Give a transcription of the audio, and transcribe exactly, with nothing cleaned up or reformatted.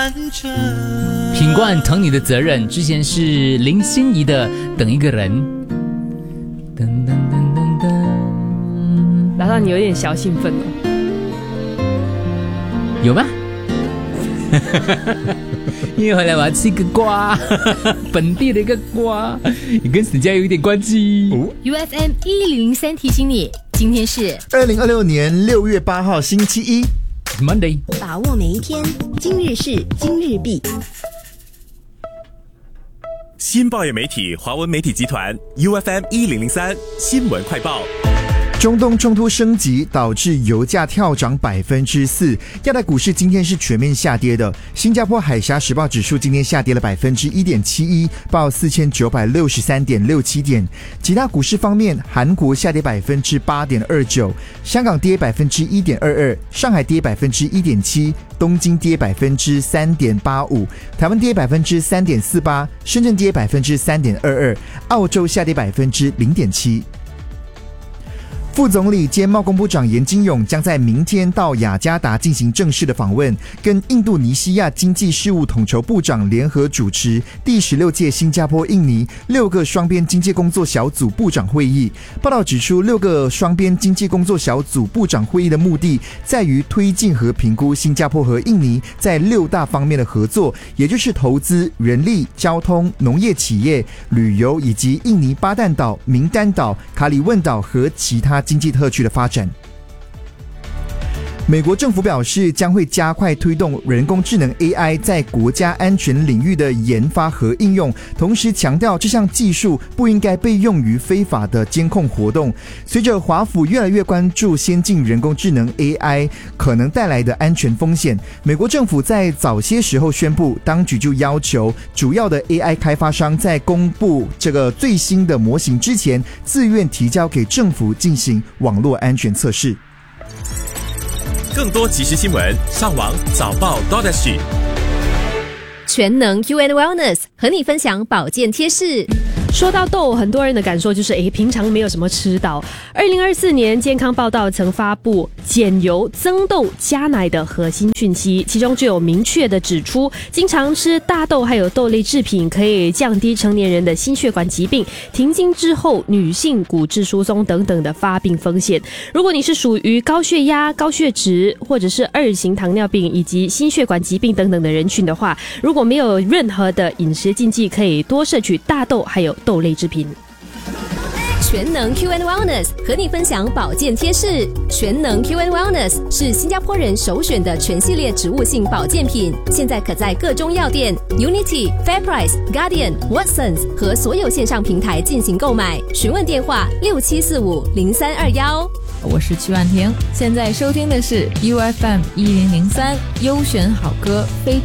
品冠疼你的责任，之前是林心怡的等一个人。噔噔噔噔噔， 拉让你有点小兴奋哦。 有吗？因为回来我要吃一个瓜，本地的一个瓜，也跟沈佳有一点关系。 U F M 一零零三提醒你，今天是二零二六年六月八号星期一 Monday， 把握每一天，今日事今日毕。 新报业媒体华文媒体集团 U F M 一零零三新闻快报。 中东冲突升级导致油价跳涨百分之四，亚太股市今天是全面下跌的。新加坡海峡时报指数今天下跌了百分之一点七一，报四千九百六十三点六七点。其他股市方面，韩国下跌百分之八点二九，香港跌百分之一点二二，上海跌百分之一点七，东京跌百分之三点八五，台湾跌百分之三点四八，深圳跌百分之三点二二，澳洲下跌百分之零点七。副总理兼贸工部长严金勇将在明天到雅加达进行正式的访问，跟印度尼西亚经济事务统筹部长联合主持第十六届新加坡印尼六个双边经济工作小组部长会议。报道指出，六个双边经济工作小组部长会议的目的在于推进和评估新加坡和印尼在六大方面的合作，也就是投资、人力、交通、农业企业、旅游以及印尼巴旦岛、名丹岛、卡里汶岛和其他经济特区的发展。美国政府表示，将会加快推动人工智能 A I 在国家安全领域的研发和应用，同时强调这项技术不应该被用于非法的监控活动。随着华府越来越关注先进人工智能 A I 可能带来的安全风险，美国政府在早些时候宣布，当局就要求主要的 A I 开发商在公布这个最新的模型之前，自愿提交给政府进行网络安全测试。 更多即时新闻，上网早报 .S G。 全能 U N Wellness 和你分享保健贴士。 说到豆，很多人的感受就是，诶，平常没有什么吃到。二零二四年健康报道曾发布减油、增豆、加奶的核心讯息，其中就有明确的指出，经常吃大豆还有豆类制品可以降低成年人的心血管疾病、停经之后女性骨质疏松等等的发病风险。如果你是属于高血压、高血脂或者是二型糖尿病以及心血管疾病等等的人群的话，如果没有任何的饮食禁忌，可以多摄取大豆还有豆类制品。 全能 Q N Wellness 和你分享保健贴士。全能 Q N Wellness 是新加坡人首选的全系列植物性保健品，现在可在各中药店、Unity、FairPrice、Guardian、Watsons 和所有线上平台进行购买。询问电话六七四五零三二幺。 我是曲婉婷，现在收听的是 U F M 一零零三优选好歌非